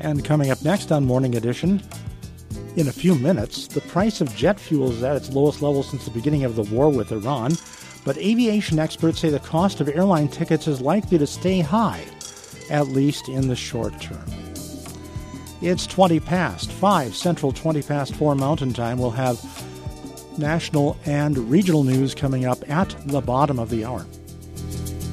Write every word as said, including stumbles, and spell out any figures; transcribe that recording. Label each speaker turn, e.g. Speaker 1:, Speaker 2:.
Speaker 1: And coming up next on Morning Edition, in a few minutes, the price of jet fuel is at its lowest level since the beginning of the war with Iran, but aviation experts say the cost of airline tickets is likely to stay high, at least in the short term. It's twenty past five, Central, twenty past four Mountain Time. We'll have national and regional news coming up at the bottom of the hour.